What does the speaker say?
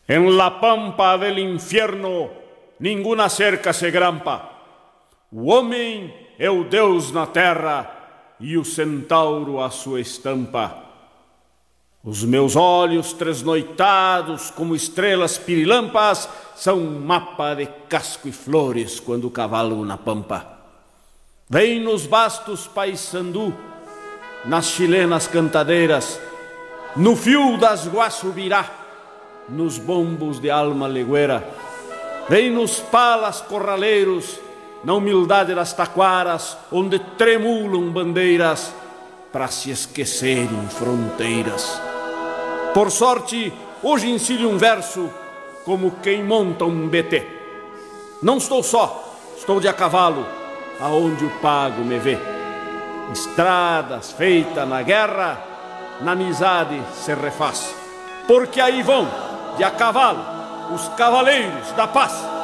En la pampa del infierno, ninguna cerca se grampa. O homem é o Deus na terra e o centauro a sua estampa. Os meus olhos tresnoitados como estrelas pirilampas são um mapa de casco e flores quando cavalgo na pampa. Vem nos vastos paisandu, nas chilenas cantadeiras, no fio das guaçubirá, nos bombos de alma legueira. Vem nos palas corraleiros, na humildade das taquaras, onde tremulam bandeiras para se esquecerem fronteiras. Por sorte, hoje ensino um verso como quem monta um BT. Não estou só, estou de a cavalo, aonde o pago me vê. Estradas feitas na guerra, na amizade se refaz. Porque aí vão, de a cavalo, os cavaleiros da paz.